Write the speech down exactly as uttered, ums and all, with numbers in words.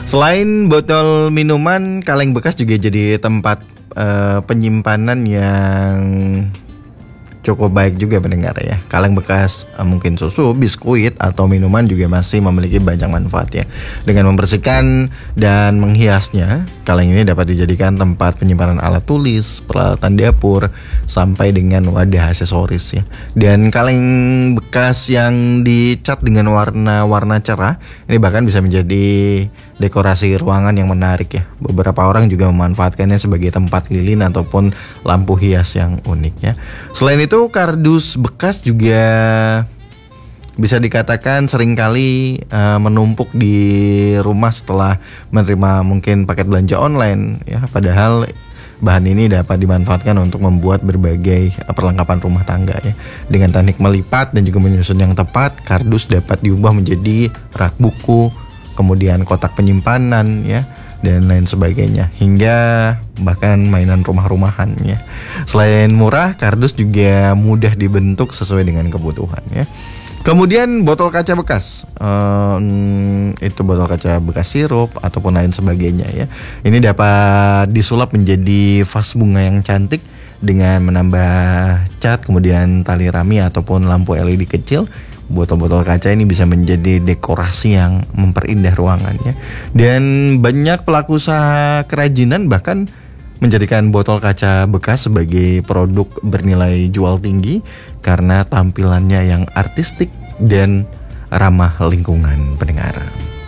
Selain botol minuman, kaleng bekas juga jadi tempat uh, penyimpanan yang cukup baik juga pendengar ya. Kaleng bekas uh, mungkin susu, biskuit atau minuman juga masih memiliki banyak manfaat ya. Dengan membersihkan dan menghiasnya, kaleng ini dapat dijadikan tempat penyimpanan alat tulis, peralatan dapur, sampai dengan wadah aksesoris ya. Dan kaleng bekas yang dicat dengan warna-warna cerah ini bahkan bisa menjadi dekorasi ruangan yang menarik ya. Beberapa orang juga memanfaatkannya sebagai tempat lilin ataupun lampu hias yang unik ya. Selain itu, kardus bekas juga bisa dikatakan seringkali uh, menumpuk di rumah setelah menerima mungkin paket belanja online ya. Padahal bahan ini dapat dimanfaatkan untuk membuat berbagai perlengkapan rumah tangga ya. Dengan teknik melipat dan juga menyusun yang tepat, kardus dapat diubah menjadi rak buku, kemudian kotak penyimpanan ya, dan lain sebagainya, hingga bahkan mainan rumah-rumahan ya. Selain murah, kardus juga mudah dibentuk sesuai dengan kebutuhan ya. Kemudian botol kaca bekas, um, itu botol kaca bekas sirup ataupun lain sebagainya ya. Ini dapat disulap menjadi vas bunga yang cantik dengan menambah cat, kemudian tali rami ataupun lampu L E D kecil. Botol-botol kaca ini bisa menjadi dekorasi yang memperindah ruangannya. Dan banyak pelaku usaha kerajinan bahkan menjadikan botol kaca bekas sebagai produk bernilai jual tinggi karena tampilannya yang artistik dan ramah lingkungan pendengar.